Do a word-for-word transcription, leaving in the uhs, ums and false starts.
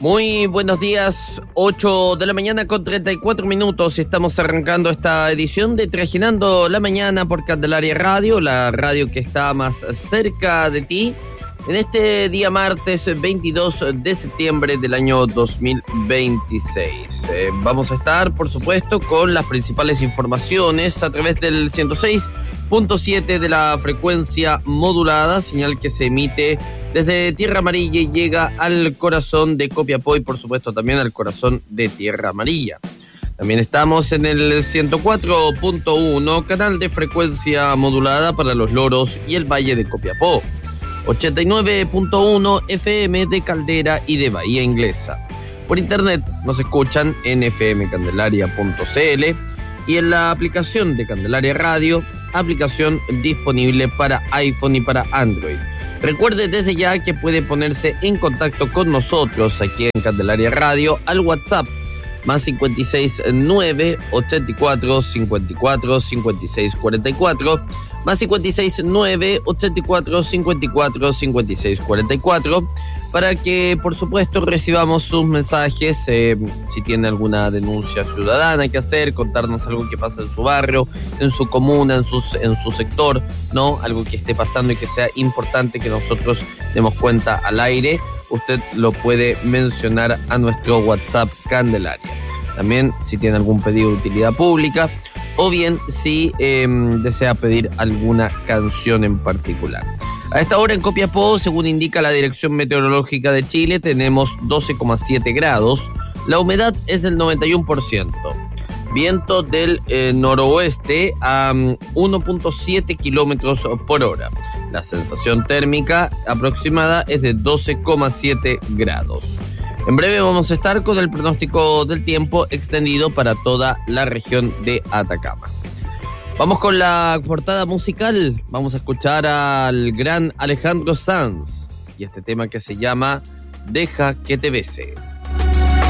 Muy buenos días, ocho de la mañana con treinta y cuatro minutos. Estamos arrancando esta edición de Trajinando la Mañana por Candelaria Radio, la radio que está más cerca de ti. En este día martes veintidós de septiembre del año dos mil veintiséis. Eh, vamos a estar, por supuesto, con las principales informaciones a través del ciento seis punto siete de la frecuencia modulada, señal que se emite desde Tierra Amarilla y llega al corazón de Copiapó y, por supuesto, también al corazón de Tierra Amarilla. También estamos en el ciento cuatro punto uno, canal de frecuencia modulada para los Loros y el Valle de Copiapó. ochenta y nueve punto uno F M de Caldera y de Bahía Inglesa. Por internet nos escuchan en f m candelaria punto c l y en la aplicación de Candelaria Radio, aplicación disponible para iPhone y para Android. Recuerde desde ya que puede ponerse en contacto con nosotros aquí en Candelaria Radio al WhatsApp más cinco seis nueve, ochenta y cuatro, cincuenta y cuatro, cincuenta y seis cuarenta y cuatro, más cinco seis nueve, ochenta y cuatro, cincuenta y cuatro, cincuenta y seis cuarenta y cuatro, para que, por supuesto, recibamos sus mensajes, eh, si tiene alguna denuncia ciudadana que hacer, contarnos algo que pasa en su barrio, en su comuna, en su, en su sector, ¿no? Algo que esté pasando y que sea importante que nosotros demos cuenta al aire. Usted lo puede mencionar a nuestro WhatsApp Candelaria. También si tiene algún pedido de utilidad pública o bien si eh, desea pedir alguna canción en particular. A esta hora en Copiapó, según indica la Dirección Meteorológica de Chile, tenemos doce coma siete grados. La humedad es del noventa y uno por ciento. Viento del eh, noroeste a um, uno punto siete kilómetros por hora. La sensación térmica aproximada es de doce coma siete grados. En breve vamos a estar con el pronóstico del tiempo extendido para toda la región de Atacama. Vamos con la portada musical. Vamos a escuchar al gran Alejandro Sanz y este tema que se llama Deja que te bese.